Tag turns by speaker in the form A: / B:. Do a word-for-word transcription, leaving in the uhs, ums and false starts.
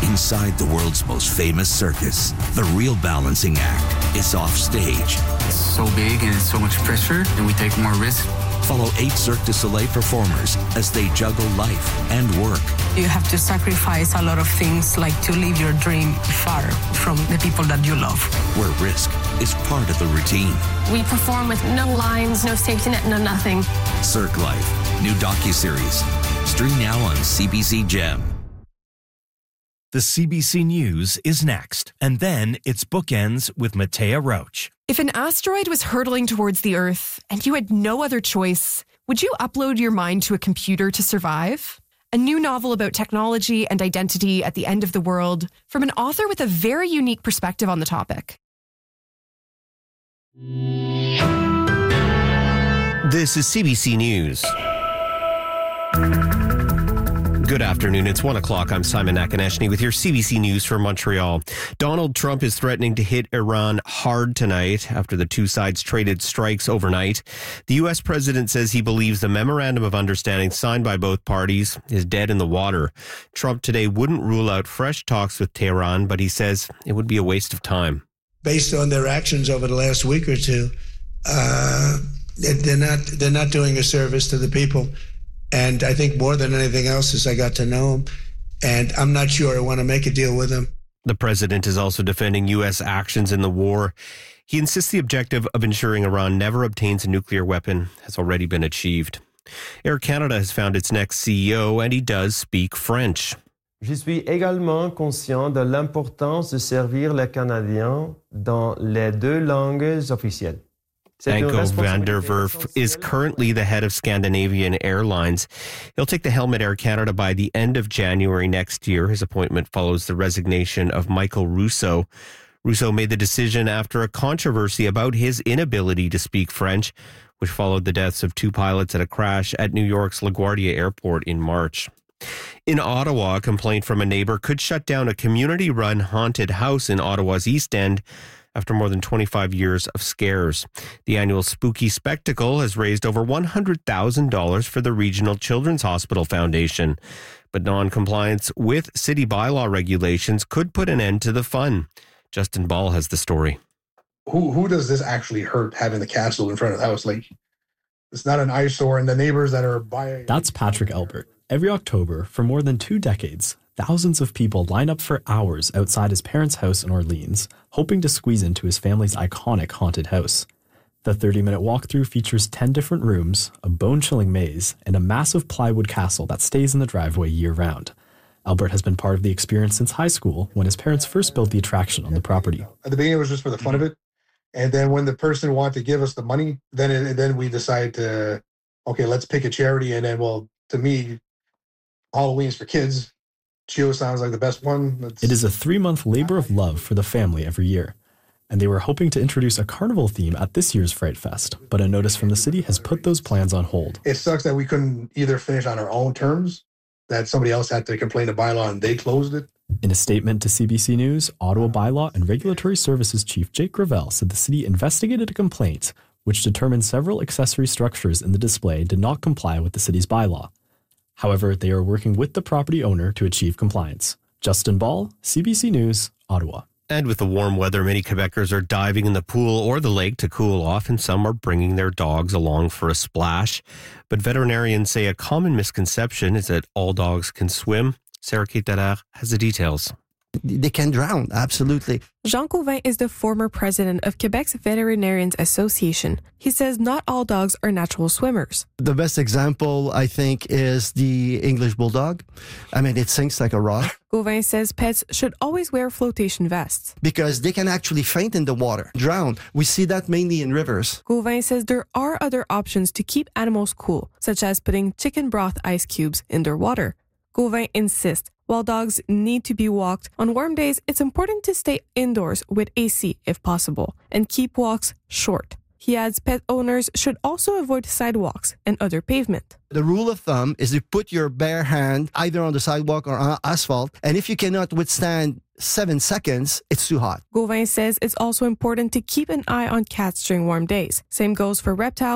A: Inside the world's most famous circus, the real balancing act is off stage.
B: It's so big and it's so much pressure that we take more risk.
A: Follow eight Cirque du Soleil performers as they juggle life and work.
C: You have to sacrifice a lot of things, like to live your dream far from the people that you love.
A: Where risk is part of the routine.
D: We perform with no lines, no safety net, no nothing.
A: Cirque Life, new docuseries. Stream now on C B C Gem.
E: The C B C News is next, and then it's Bookends with Matea Roach.
F: If an asteroid was hurtling towards the Earth and you had no other choice, would you upload your mind to a computer to survive? A new novel about technology and identity at the end of the world from an author with a very unique perspective on the topic.
G: This is C B C News. Good afternoon. It's one o'clock. I'm Simon Nakaneshny with your C B C News from Montreal. Donald Trump is threatening to hit Iran hard tonight after the two sides traded strikes overnight. The U S president says he believes the memorandum of understanding signed by both parties is dead in the water. Trump today wouldn't rule out fresh talks with Tehran, but he says it would be a waste of time.
H: Based on their actions over the last week or two, uh, they're not they're not doing a service to the people. And I think more than anything else is I got to know him, and I'm not sure I want to make a deal with him.
G: The president is also defending U S actions in the war. He insists the objective of ensuring Iran never obtains a nuclear weapon has already been achieved. Air Canada has found its next C E O, and he does speak French.
I: Je suis également conscient de l'importance de servir les Canadiens dans les deux langues officielles.
G: Anko van der Werf is currently the head of Scandinavian Airlines. He'll take the helm at Air Canada by the end of January next year. His appointment follows the resignation of Michael Rousseau. Rousseau made the decision after a controversy about his inability to speak French, which followed the deaths of two pilots at a crash at New York's LaGuardia Airport in March. In Ottawa, a complaint from a neighbor could shut down a community-run haunted house in Ottawa's East End after more than twenty-five years of scares. The annual Spooky Spectacle has raised over one hundred thousand dollars for the Regional Children's Hospital Foundation. But non-compliance with city bylaw regulations could put an end to the fun. Justin Ball has the story.
J: Who who does this actually hurt, having the castle in front of the house? Like, it's not an eyesore, and the neighbors that are by...
K: That's Patrick Albert. Every October, for more than two decades, thousands of people line up for hours outside his parents' house in Orleans, hoping to squeeze into his family's iconic haunted house. The thirty-minute walkthrough features ten different rooms, a bone-chilling maze, and a massive plywood castle that stays in the driveway year-round. Albert has been part of the experience since high school, when his parents first built the attraction on the property.
J: At the beginning, it was just for the fun of it. And then when the person wanted to give us the money, then it, then we decided to, okay, let's pick a charity. And then, well, to me, Halloween's for kids. Chio sounds like the best one. It's...
K: It is a three-month labor of love for the family every year. And they were hoping to introduce a carnival theme at this year's Fright Fest, but a notice from the city has put those plans on hold.
J: It sucks that we couldn't either finish on our own terms, that somebody else had to complain to bylaw and they closed it.
K: In a statement to C B C News, Ottawa Bylaw and Regulatory Services Chief Jake Gravel said the city investigated a complaint which determined several accessory structures in the display did not comply with the city's bylaw. However, they are working with the property owner to achieve compliance. Justin Ball, C B C News, Ottawa.
G: And with the warm weather, many Quebecers are diving in the pool or the lake to cool off, and some are bringing their dogs along for a splash. But veterinarians say a common misconception is that all dogs can swim. Sarah Kate Dallaire has the details.
L: They can drown, absolutely.
M: Jean Cauvin is the former president of Quebec's Veterinarians Association. He says not all dogs are natural swimmers.
L: The best example, I think, is the English Bulldog. I mean, it sinks like a rock.
M: Cauvin says pets should always wear flotation vests.
L: Because they can actually faint in the water, drown. We see that mainly in rivers.
M: Cauvin says there are other options to keep animals cool, such as putting chicken broth ice cubes in their water. Cauvin insists while dogs need to be walked, on warm days it's important to stay indoors with A C if possible and keep walks short. He adds pet owners should also avoid sidewalks and other pavement.
L: The rule of thumb is to put your bare hand either on the sidewalk or on asphalt, and if you cannot withstand seven seconds, it's too hot.
M: Cauvin says it's also important to keep an eye on cats during warm days. Same goes for reptiles.